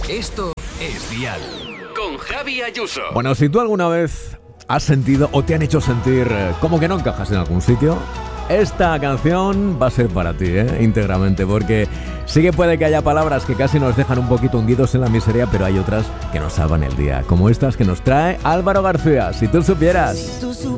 Esto es Dial. Con Javi Ayuso. Bueno, si tú alguna vez has sentido o te han hecho sentir como que no encajas en algún sitio, esta canción va a ser para ti, íntegramente, porque sí que puede que haya palabras que casi nos dejan un poquito hundidos en la miseria, pero hay otras que nos salvan el día, como estas que nos trae Álvaro García. Si tú supieras.